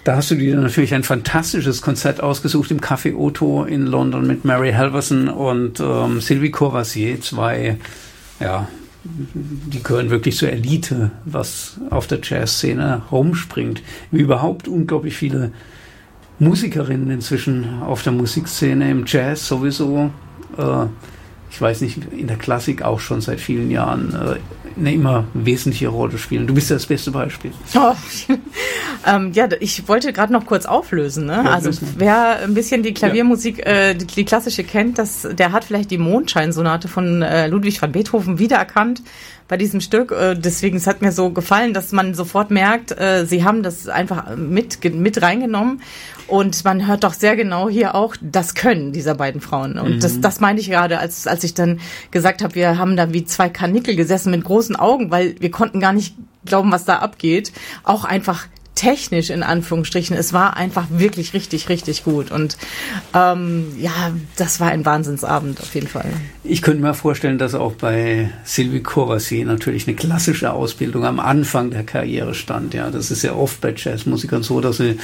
Da hast du dir natürlich ein fantastisches Konzert ausgesucht im Café Otto in London mit Mary Halvorsen und Sylvie Courvoisier, zwei, ja, die gehören wirklich zur Elite, was auf der Jazzszene rumspringt. Wie überhaupt unglaublich viele Musikerinnen inzwischen auf der Musikszene, im Jazz sowieso, ich weiß nicht, in der Klassik auch schon seit vielen Jahren eine immer wesentliche Rolle spielen. Du bist das beste Beispiel. Oh. Ja, ich wollte gerade noch kurz auflösen. Ne? Also wer ein bisschen die Klaviermusik, die klassische kennt, der hat vielleicht die Mondscheinsonate von Ludwig van Beethoven wiedererkannt bei diesem Stück. Deswegen, es hat mir so gefallen, dass man sofort merkt, sie haben das einfach mit reingenommen. Und man hört doch sehr genau hier auch das Können dieser beiden Frauen. Und das meinte ich gerade, als ich dann gesagt habe, wir haben da wie zwei Karnickel gesessen mit großen Augen, weil wir konnten gar nicht glauben, was da abgeht. Auch einfach technisch in Anführungsstrichen. Es war einfach wirklich richtig, richtig gut. Und das war ein Wahnsinnsabend auf jeden Fall. Ich könnte mir vorstellen, dass auch bei Sylvie Courvoisier natürlich eine klassische Ausbildung am Anfang der Karriere stand. Ja, das ist ja oft bei Jazzmusikern so, dass sie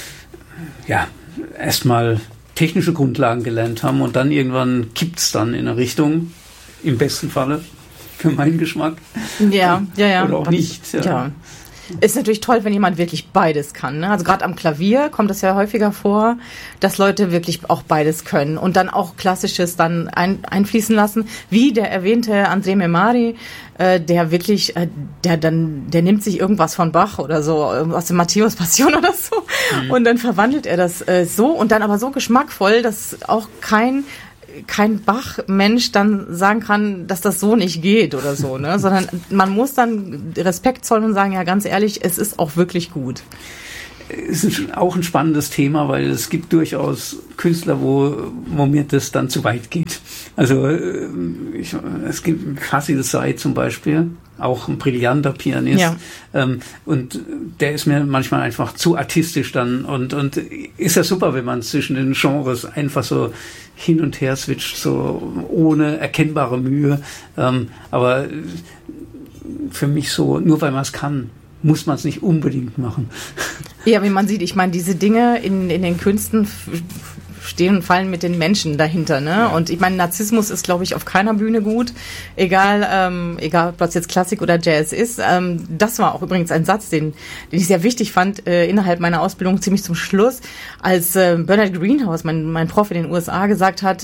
erstmal technische Grundlagen gelernt haben und dann irgendwann kippt's dann in eine Richtung, im besten Falle, für meinen Geschmack. Ja. Oder auch nicht. Ja. Ist natürlich toll, wenn jemand wirklich beides kann. Ne? Also gerade am Klavier kommt es ja häufiger vor, dass Leute wirklich auch beides können und dann auch Klassisches dann einfließen lassen, wie der erwähnte André Memari, der wirklich, der nimmt sich irgendwas von Bach oder so, aus dem Matthäus Passion oder so, und dann verwandelt er das so und dann aber so geschmackvoll, dass auch kein Bach-Mensch dann sagen kann, dass das so nicht geht oder so, ne? Sondern man muss dann Respekt zollen und sagen, ja, ganz ehrlich, es ist auch wirklich gut. Es ist auch ein spannendes Thema, weil es gibt durchaus Künstler, wo mir das dann zu weit geht. Also es gibt Fazil Say zum Beispiel, auch ein brillanter Pianist. Ja. Und der ist mir manchmal einfach zu artistisch dann. Und ist ja super, wenn man zwischen den Genres einfach so hin und her switcht, so ohne erkennbare Mühe. Aber für mich so, nur weil man es kann, muss man es nicht unbedingt machen. Ja, wie man sieht, ich meine, diese Dinge in den Künsten stehen und fallen mit den Menschen dahinter, ne? Ja. Und ich meine, Narzissmus ist, glaube ich, auf keiner Bühne gut, egal ob das jetzt Klassik oder Jazz ist. Das war auch übrigens ein Satz, den ich sehr wichtig fand innerhalb meiner Ausbildung, ziemlich zum Schluss, als Bernard Greenhouse, mein Prof in den USA, gesagt hat,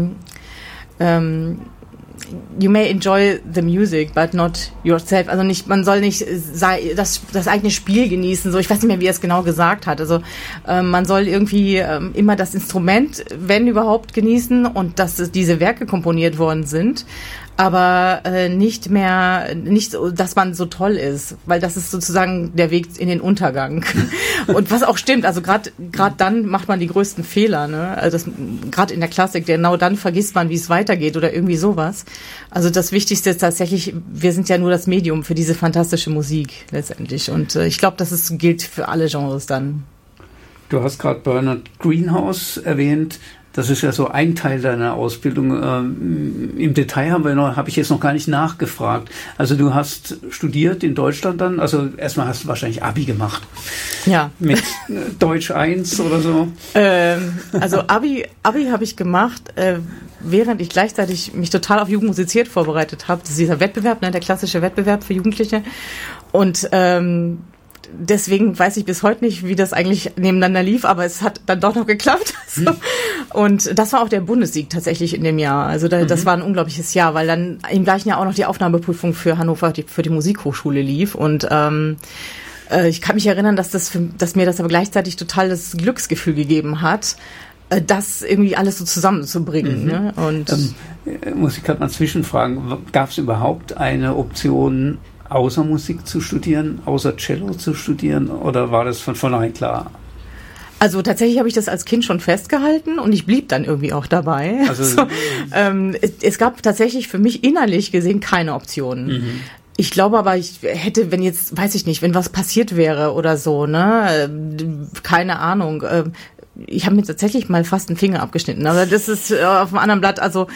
you may enjoy the music, but not yourself. Also nicht, man soll nicht das eigene Spiel genießen. So, ich weiß nicht mehr, wie er es genau gesagt hat. Also man soll irgendwie immer das Instrument, wenn überhaupt, genießen und dass diese Werke komponiert worden sind. Aber nicht, dass man so toll ist, weil das ist sozusagen der Weg in den Untergang. Und was auch stimmt, also gerade dann macht man die größten Fehler, ne? Also gerade in der Klassik, genau dann vergisst man, wie es weitergeht oder irgendwie sowas. Also das Wichtigste ist tatsächlich, wir sind ja nur das Medium für diese fantastische Musik letztendlich. Und ich glaube, das gilt für alle Genres dann. Du hast gerade Bernard Greenhouse erwähnt. Das ist ja so ein Teil deiner Ausbildung. Im Detail habe ich jetzt noch gar nicht nachgefragt. Also du hast studiert in Deutschland dann, also erstmal hast du wahrscheinlich Abi gemacht. Ja. Mit Deutsch 1 oder so. Also Abi habe ich gemacht, während ich gleichzeitig mich total auf Jugend musiziert vorbereitet habe. Das ist dieser Wettbewerb, ne, der klassische Wettbewerb für Jugendliche. Und deswegen weiß ich bis heute nicht, wie das eigentlich nebeneinander lief, aber es hat dann doch noch geklappt. So. Und das war auch der Bundessieg tatsächlich in dem Jahr. Also das war ein unglaubliches Jahr, weil dann im gleichen Jahr auch noch die Aufnahmeprüfung für Hannover, für die Musikhochschule lief. Und ich kann mich erinnern, dass mir das aber gleichzeitig total das Glücksgefühl gegeben hat, das irgendwie alles so zusammenzubringen. Ne? Und muss ich gerade mal zwischenfragen, gab es überhaupt eine Option, außer Musik zu studieren, außer Cello zu studieren, oder war das von vornherein klar? Also tatsächlich habe ich das als Kind schon festgehalten und ich blieb dann irgendwie auch dabei. Also, es gab tatsächlich für mich innerlich gesehen keine Optionen. Ich glaube aber, ich hätte, wenn jetzt, weiß ich nicht, wenn was passiert wäre oder so, ne, keine Ahnung, ich habe mir tatsächlich mal fast einen Finger abgeschnitten, aber das ist auf einem anderen Blatt, also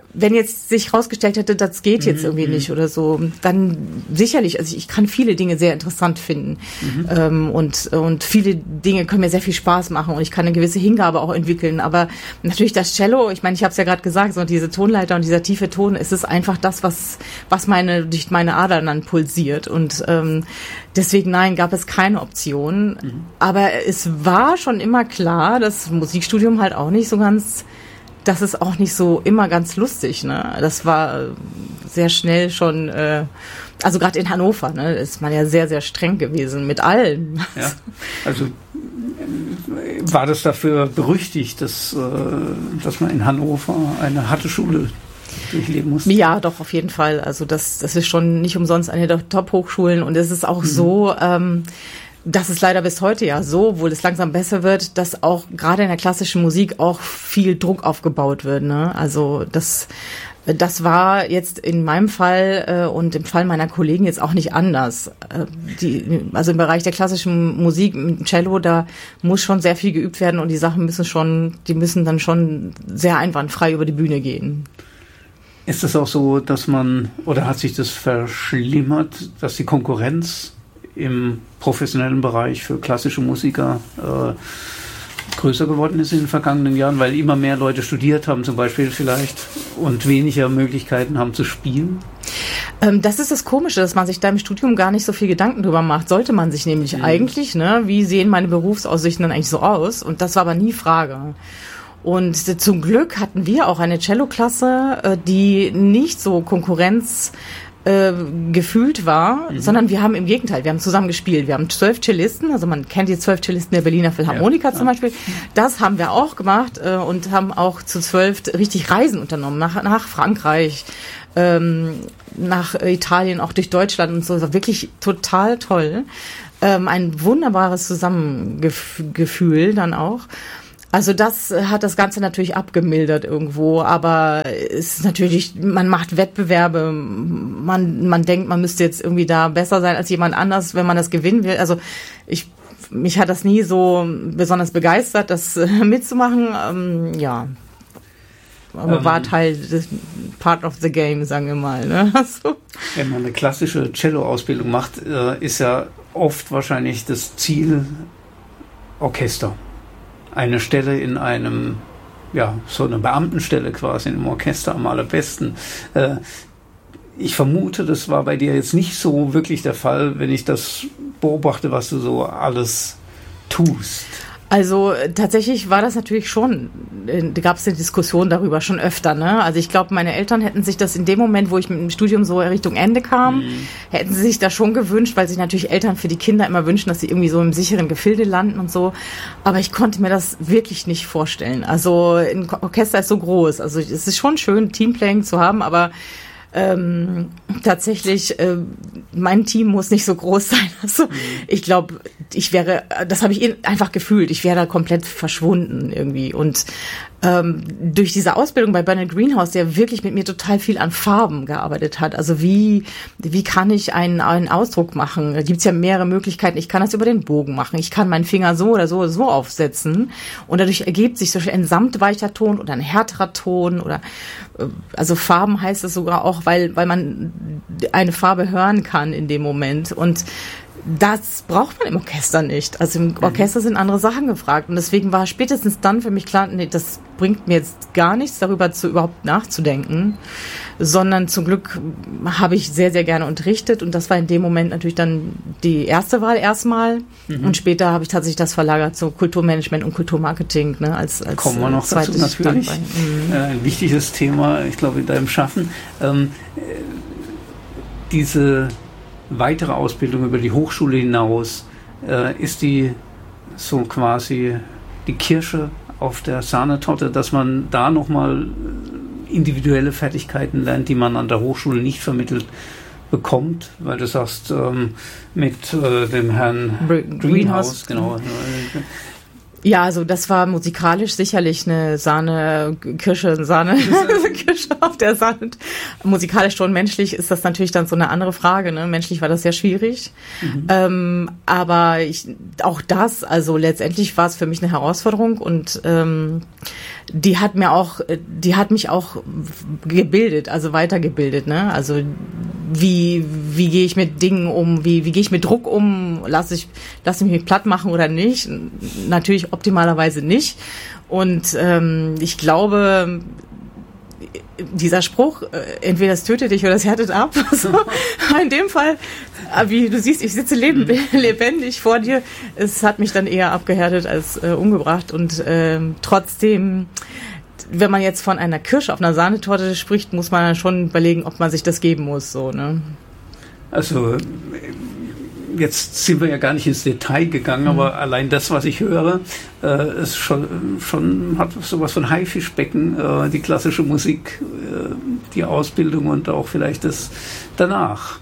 wenn jetzt sich rausgestellt hätte, das geht jetzt irgendwie nicht oder so, dann sicherlich, also ich kann viele Dinge sehr interessant finden und viele Dinge können mir sehr viel Spaß machen und ich kann eine gewisse Hingabe auch entwickeln, aber natürlich das Cello, ich meine, ich habe es ja gerade gesagt, so diese Tonleiter und dieser tiefe Ton, es ist einfach das, was durch meine Adern dann pulsiert und deswegen, nein, gab es keine Option, aber es war schon immer klar, das Musikstudium halt auch nicht so ganz, das ist auch nicht so immer ganz lustig, ne? Das war sehr schnell schon, also gerade in Hannover, ne, ist man ja sehr, sehr streng gewesen mit allen. Ja, also war das dafür berüchtigt, dass man in Hannover eine harte Schule durchleben musste? Ja, doch, auf jeden Fall. Also das ist schon nicht umsonst eine der Top-Hochschulen und es ist auch so, das ist leider bis heute ja so, obwohl es langsam besser wird, dass auch gerade in der klassischen Musik auch viel Druck aufgebaut wird. Ne? Also das war jetzt in meinem Fall und im Fall meiner Kollegen jetzt auch nicht anders. Also im Bereich der klassischen Musik mit dem Cello, da muss schon sehr viel geübt werden und die Sachen müssen dann schon sehr einwandfrei über die Bühne gehen. Ist es auch so, dass oder hat sich das verschlimmert, dass die Konkurrenz im professionellen Bereich für klassische Musiker größer geworden ist in den vergangenen Jahren, weil immer mehr Leute studiert haben zum Beispiel vielleicht und weniger Möglichkeiten haben zu spielen? Das ist das Komische, dass man sich da im Studium gar nicht so viel Gedanken drüber macht. Sollte man sich nämlich eigentlich, ne? Wie sehen meine Berufsaussichten dann eigentlich so aus? Und das war aber nie Frage. Und zum Glück hatten wir auch eine Cello-Klasse, die nicht so gefühlt war, sondern wir haben im Gegenteil, wir haben zusammen gespielt. Wir haben 12 Cellisten, also man kennt die 12 Cellisten der Berliner Philharmoniker zum Beispiel. Das haben wir auch gemacht und haben auch zu 12 richtig Reisen unternommen, nach Frankreich, nach Italien, auch durch Deutschland und so. Das war wirklich total toll. Ein wunderbares Zusammengefühl dann auch. Also das hat das Ganze natürlich abgemildert irgendwo, aber es ist natürlich, man macht Wettbewerbe, man denkt, man müsste jetzt irgendwie da besser sein als jemand anders, wenn man das gewinnen will. Also mich hat das nie so besonders begeistert, das mitzumachen, ja. Aber war Teil des Part of the Game, sagen wir mal. Ne? Also. Wenn man eine klassische Cello-Ausbildung macht, ist ja oft wahrscheinlich das Ziel Orchester. Eine Stelle in einem, ja, so eine Beamtenstelle quasi in einem Orchester am allerbesten. Ich vermute, das war bei dir jetzt nicht so wirklich der Fall, wenn ich das beobachte, was du so alles tust. Also tatsächlich war das natürlich schon, da gab es eine Diskussion darüber schon öfter, ne? Also ich glaube, meine Eltern hätten sich das in dem Moment, wo ich mit dem Studium so Richtung Ende kam, hätten sie sich das schon gewünscht, weil sich natürlich Eltern für die Kinder immer wünschen, dass sie irgendwie so im sicheren Gefilde landen und so. Aber ich konnte mir das wirklich nicht vorstellen. Also ein Orchester ist so groß, also es ist schon schön, Teamplaying zu haben, aber tatsächlich, mein Team muss nicht so groß sein. Also ich glaube, das habe ich einfach gefühlt, ich wäre da komplett verschwunden irgendwie. Und durch diese Ausbildung bei Bernard Greenhouse, der wirklich mit mir total viel an Farben gearbeitet hat. Also wie kann ich einen Ausdruck machen? Da gibt's ja mehrere Möglichkeiten. Ich kann das über den Bogen machen. Ich kann meinen Finger so oder so aufsetzen. Und dadurch ergibt sich zum Beispiel ein samtweicher Ton oder ein härterer Ton oder also Farben heißt es sogar auch, weil man eine Farbe hören kann in dem Moment. Und das braucht man im Orchester nicht. Also im Orchester sind andere Sachen gefragt. Und deswegen war spätestens dann für mich klar, nee, das bringt mir jetzt gar nichts, darüber überhaupt nachzudenken. Sondern zum Glück habe ich sehr, sehr gerne unterrichtet. Und das war in dem Moment natürlich dann die erste Wahl erstmal. Und später habe ich tatsächlich das verlagert zu Kulturmanagement und Kulturmarketing. Ne, als kommen wir noch dazu natürlich. Ein wichtiges Thema, ich glaube, in deinem Schaffen. Diese weitere Ausbildung über die Hochschule hinaus, ist die so quasi die Kirsche auf der Sahnetorte, dass man da nochmal individuelle Fertigkeiten lernt, die man an der Hochschule nicht vermittelt bekommt, weil du sagst, mit dem Herrn Greenhouse, genau. Ja, also das war musikalisch sicherlich eine Sahnekirsche auf der Sahne. Musikalisch schon, menschlich ist das natürlich dann so eine andere Frage. Ne? Menschlich war das sehr schwierig. Aber also letztendlich war es für mich eine Herausforderung und die hat mich auch gebildet, also weitergebildet. Ne? Also wie gehe ich mit Dingen um, wie gehe ich mit Druck um, lass ich mich platt machen oder nicht? Natürlich optimalerweise nicht. Und ich glaube, dieser Spruch, entweder es tötet dich oder es härtet ab, also, in dem Fall, wie du siehst, ich sitze lebendig vor dir, es hat mich dann eher abgehärtet als umgebracht und trotzdem, wenn man jetzt von einer Kirsche auf einer Sahnetorte spricht, muss man dann schon überlegen, ob man sich das geben muss, so, ne? Also, jetzt sind wir ja gar nicht ins Detail gegangen, aber allein das, was ich höre, ist schon hat sowas von Haifischbecken, die klassische Musik, die Ausbildung und auch vielleicht das danach.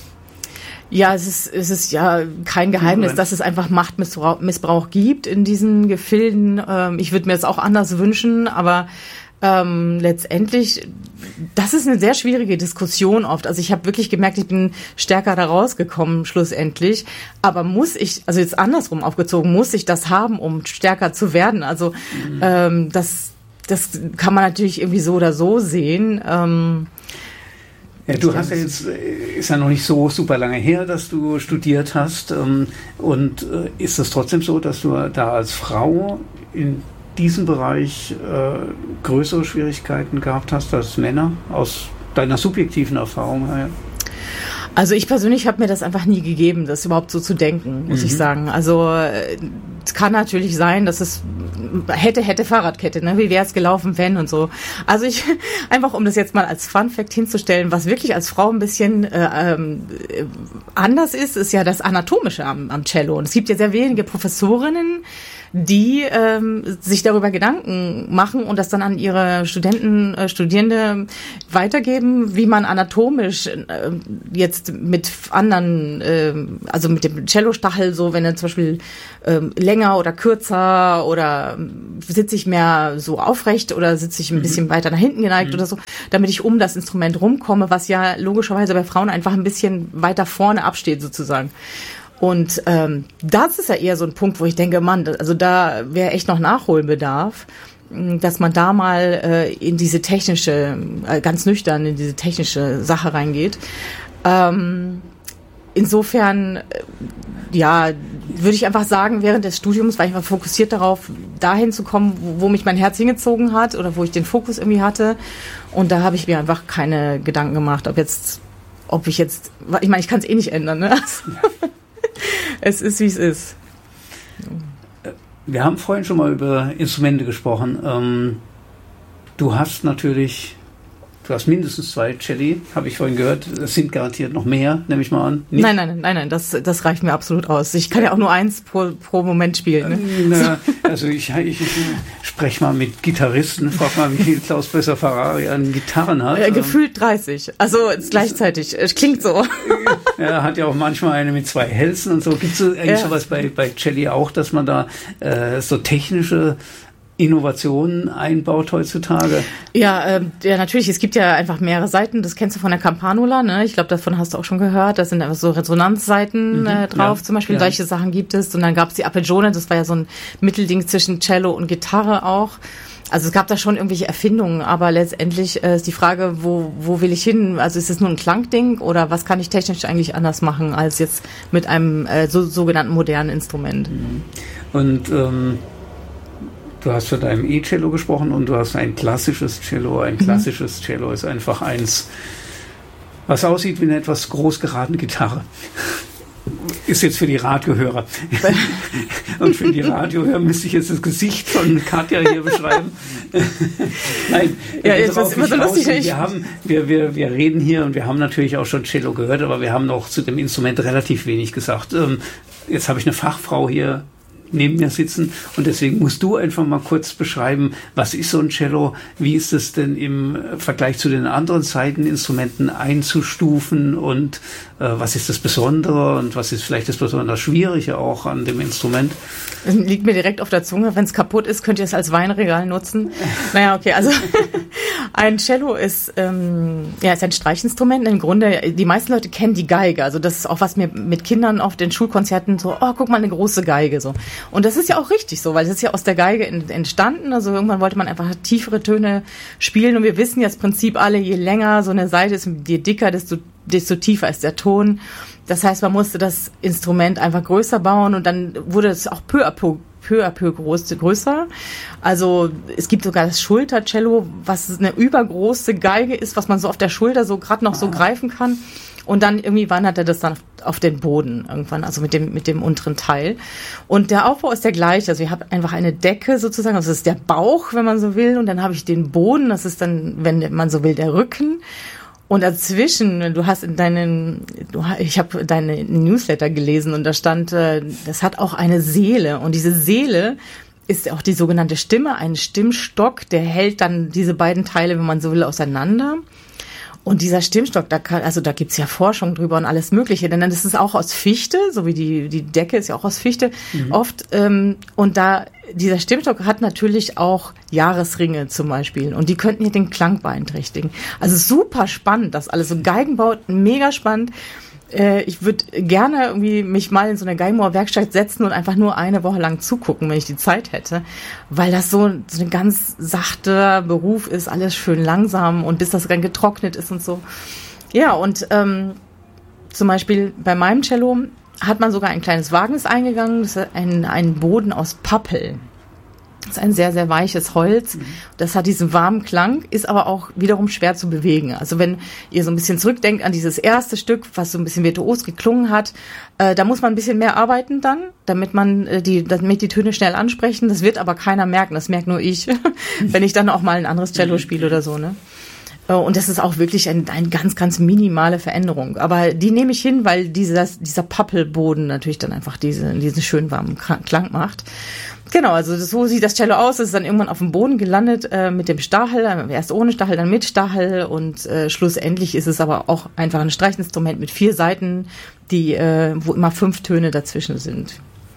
Ja, es ist ja kein Geheimnis, dass es einfach Machtmissbrauch gibt in diesen Gefilden. Ich würde mir das auch anders wünschen, aber letztendlich, das ist eine sehr schwierige Diskussion oft. Also ich habe wirklich gemerkt, ich bin stärker da rausgekommen schlussendlich. Aber also jetzt andersrum aufgezogen, muss ich das haben, um stärker zu werden? Also das kann man natürlich irgendwie so oder so sehen. Ja, du hast ja jetzt, ist ja noch nicht so super lange her, dass du studiert hast. Und ist es trotzdem so, dass du da als Frau in diesem Bereich größere Schwierigkeiten gehabt hast als Männer, aus deiner subjektiven Erfahrung her? Also ich persönlich habe mir das einfach nie gegeben, das überhaupt so zu denken, muss ich sagen. Also es kann natürlich sein, dass es hätte Fahrradkette, ne? Wie wäre es gelaufen, wenn und so. Also einfach um das jetzt mal als Fun-Fact hinzustellen, was wirklich als Frau ein bisschen anders ist ja das Anatomische am Cello. Und es gibt ja sehr wenige Professorinnen, die sich darüber Gedanken machen und das dann an ihre Studierende weitergeben, wie man anatomisch jetzt mit anderen, also mit dem Cellostachel, so wenn er zum Beispiel länger oder kürzer oder sitze ich mehr so aufrecht oder sitze ich ein bisschen weiter nach hinten geneigt oder so, damit ich um das Instrument rumkomme, was ja logischerweise bei Frauen einfach ein bisschen weiter vorne absteht sozusagen. Und das ist ja eher so ein Punkt, wo ich denke, Mann, also da wäre echt noch Nachholbedarf, dass man da mal in diese technische, ganz nüchtern in diese technische Sache reingeht. Insofern, ja, würde ich einfach sagen, während des Studiums war ich mal fokussiert darauf, dahin zu kommen, wo mich mein Herz hingezogen hat oder wo ich den Fokus irgendwie hatte. Und da habe ich mir einfach keine Gedanken gemacht, ob ich jetzt, ich meine, ich kann es eh nicht ändern, ne? Es ist, wie es ist. Wir haben vorhin schon mal über Instrumente gesprochen. Du hast mindestens 2 Celli, habe ich vorhin gehört. Es sind garantiert noch mehr, nehme ich mal an. Nicht? Nein, das reicht mir absolut aus. Ich kann ja auch nur eins pro Moment spielen. Ne? Also ich spreche mal mit Gitarristen, frage mal, wie viel Klaus Besser-Ferrari an Gitarren hat. Gefühlt 30, also gleichzeitig. Es klingt so. Er hat ja auch manchmal eine mit 2 Hälsen und so. Gibt es eigentlich sowas bei Celli auch, dass man da so technische Innovationen einbaut heutzutage? Ja, natürlich. Es gibt ja einfach mehrere Seiten. Das kennst du von der Campanula, ne? Ich glaube, davon hast du auch schon gehört. Da sind einfach so Resonanzseiten drauf. Ja, zum Beispiel solche Sachen gibt es. Und dann gab es die Arpeggione. Das war ja so ein Mittelding zwischen Cello und Gitarre auch. Also es gab da schon irgendwelche Erfindungen, aber letztendlich ist die Frage, wo will ich hin? Also ist es nur ein Klangding oder was kann ich technisch eigentlich anders machen als jetzt mit einem sogenannten modernen Instrument? Und du hast von deinem E-Cello gesprochen und du hast ein klassisches Cello. Ein klassisches Cello ist einfach eins, was aussieht wie eine etwas groß geratene Gitarre. Ist jetzt für die Radiohörer. Und für die Radiohörer müsste ich jetzt das Gesicht von Katja hier beschreiben. Nein, ja, jetzt ist immer so lustig. Wir reden hier und wir haben natürlich auch schon Cello gehört, aber wir haben noch zu dem Instrument relativ wenig gesagt. Jetzt habe ich eine Fachfrau hier neben mir sitzen und deswegen musst du einfach mal kurz beschreiben, was ist so ein Cello, wie ist es denn im Vergleich zu den anderen Saiteninstrumenten einzustufen und was ist das Besondere und was ist vielleicht das besonders Schwierige auch an dem Instrument? Das liegt mir direkt auf der Zunge. Wenn es kaputt ist, könnt ihr es als Weinregal nutzen. Naja, okay, also ein Cello ist, ist ein Streichinstrument. Im Grunde, die meisten Leute kennen die Geige. Also das ist auch, was mir mit Kindern auf den Schulkonzerten so, oh, guck mal, eine große Geige. So. Und das ist ja auch richtig so, weil es ist ja aus der Geige entstanden. Also irgendwann wollte man einfach tiefere Töne spielen. Und wir wissen ja das Prinzip alle, je länger so eine Saite ist, je dicker, desto tiefer ist der Ton. Das heißt, man musste das Instrument einfach größer bauen und dann wurde es auch peu à peu größer. Also es gibt sogar das Schultercello, was eine übergroße Geige ist, was man so auf der Schulter so gerade noch so greifen kann. Und dann irgendwie wandert er das dann auf den Boden irgendwann, also mit dem unteren Teil. Und der Aufbau ist der gleiche. Also ich habe einfach eine Decke sozusagen, das ist der Bauch, wenn man so will. Und dann habe ich den Boden, das ist dann, wenn man so will, der Rücken. Und dazwischen, ich habe deine Newsletter gelesen und da stand, das hat auch eine Seele. Und diese Seele ist auch die sogenannte Stimme, ein Stimmstock, der hält dann diese beiden Teile, wenn man so will, auseinander. Und dieser Stimmstock, da gibt's ja Forschung drüber und alles Mögliche, denn das ist auch aus Fichte, so wie die Decke ist ja auch aus Fichte oft. Und dieser Stimmstock hat natürlich auch Jahresringe zum Beispiel und die könnten hier den Klang beeinträchtigen. Also super spannend, das alles. So Geigenbau, mega spannend. Ich würde gerne irgendwie mich mal in so eine Geigenbauer-Werkstatt setzen und einfach nur eine Woche lang zugucken, wenn ich die Zeit hätte, weil das so ein ganz sachter Beruf ist, alles schön langsam und bis das dann getrocknet ist und so. Ja, und zum Beispiel bei meinem Cello hat man sogar ein kleines Wagnis eingegangen, das ist ein Boden aus Pappel. Das ist ein sehr, sehr weiches Holz. Das hat diesen warmen Klang, ist aber auch wiederum schwer zu bewegen. Also wenn ihr so ein bisschen zurückdenkt an dieses erste Stück, was so ein bisschen virtuos geklungen hat, da muss man ein bisschen mehr arbeiten dann, damit die Töne schnell ansprechen. Das wird aber keiner merken, das merkt nur ich, wenn ich dann auch mal ein anderes Cello spiele oder so, ne? Und das ist auch wirklich eine ganz, ganz minimale Veränderung. Aber die nehme ich hin, weil dieser Pappelboden natürlich dann einfach diesen schön warmen Klang macht. Genau, also so sieht das Cello aus. Es ist dann irgendwann auf dem Boden gelandet mit dem Stachel, erst ohne Stachel, dann mit Stachel und schlussendlich ist es aber auch einfach ein Streichinstrument mit 4 Saiten, wo immer 5 Töne dazwischen sind.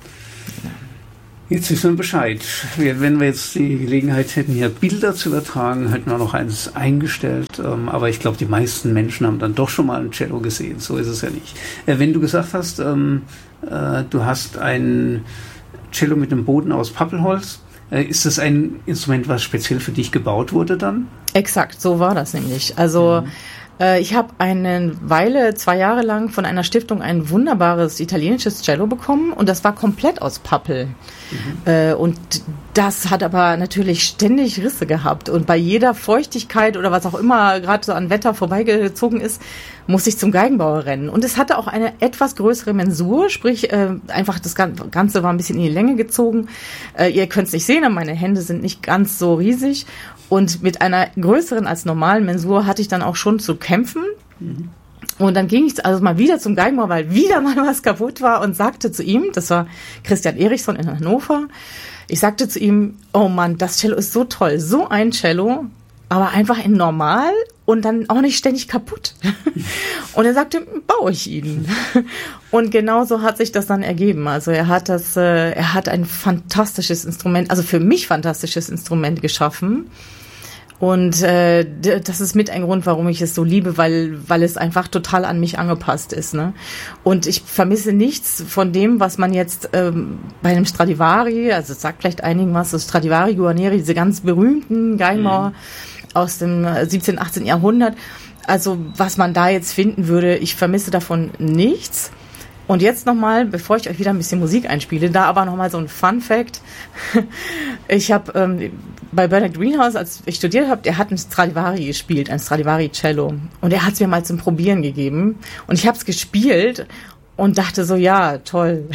Jetzt wissen wir Bescheid. Wenn wir jetzt die Gelegenheit hätten, hier Bilder zu übertragen, hätten wir noch eins eingestellt. Aber ich glaube, die meisten Menschen haben dann doch schon mal ein Cello gesehen. So ist es ja nicht. Wenn du gesagt hast, du hast ein Cello mit einem Boden aus Pappelholz, ist das ein Instrument, was speziell für dich gebaut wurde dann? Exakt, so war das nämlich. Also ich habe eine Weile, 2 Jahre lang, von einer Stiftung ein wunderbares italienisches Cello bekommen und das war komplett aus Pappel. Und das hat aber natürlich ständig Risse gehabt und bei jeder Feuchtigkeit oder was auch immer gerade so an Wetter vorbeigezogen ist, musste ich zum Geigenbauer rennen. Und es hatte auch eine etwas größere Mensur, sprich einfach das Ganze war ein bisschen in die Länge gezogen. Ihr könnt es nicht sehen, aber meine Hände sind nicht ganz so riesig. Und mit einer größeren als normalen Mensur hatte ich dann auch schon zu kämpfen. Und dann ging ich also mal wieder zum Geigenbauer, weil wieder mal was kaputt war und sagte zu ihm, das war Christian Erichson in Hannover, ich sagte zu ihm, oh Mann, das Cello ist so toll, so ein Cello, aber einfach in normal und dann auch nicht ständig kaputt. Und er sagte, baue ich ihn. Und genau so hat sich das dann ergeben. Also er hat ein fantastisches Instrument, also für mich fantastisches Instrument geschaffen. Und das ist mit ein Grund, warum ich es so liebe, weil es einfach total an mich angepasst ist. Ne? Und ich vermisse nichts von dem, was man jetzt bei einem Stradivari, also es sagt vielleicht einigen was, so Stradivari, Guarneri, diese ganz berühmten Geigenbauer aus dem 17., 18. Jahrhundert, also was man da jetzt finden würde, ich vermisse davon nichts. Und jetzt nochmal, bevor ich euch wieder ein bisschen Musik einspiele, da aber nochmal so ein Fun-Fact. Ich habe bei Bernard Greenhouse, als ich studiert habe, der hat ein Stradivari gespielt, ein Stradivari-Cello. Und er hat es mir mal zum Probieren gegeben. Und ich habe es gespielt und dachte so, ja, toll.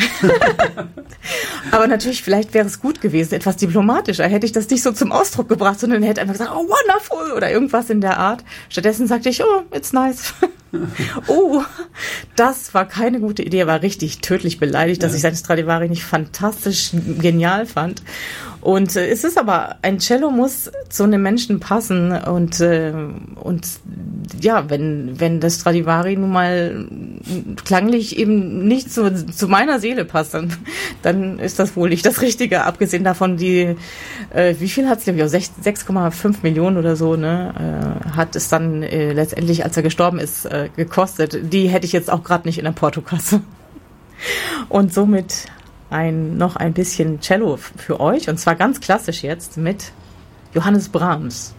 Aber natürlich, vielleicht wäre es gut gewesen, etwas diplomatischer. Hätte ich das nicht so zum Ausdruck gebracht, sondern hätte einfach gesagt, oh, wonderful oder irgendwas in der Art. Stattdessen sagte ich, oh, it's nice. Oh, das war keine gute Idee. Er war richtig tödlich beleidigt, dass ich seinen Stradivari nicht fantastisch genial fand. Und es ist aber, ein Cello muss zu einem Menschen passen und ja, wenn das Stradivari nun mal klanglich eben nicht zu meiner Seele passt, dann ist das wohl nicht das Richtige. Abgesehen davon, wie viel hat es, glaube ich, 6,5 Millionen oder so, ne, hat es dann letztendlich, als er gestorben ist, gekostet. Die hätte ich jetzt auch gerade nicht in der Portokasse. Und somit noch ein bisschen Cello für euch, und zwar ganz klassisch jetzt mit Johannes Brahms.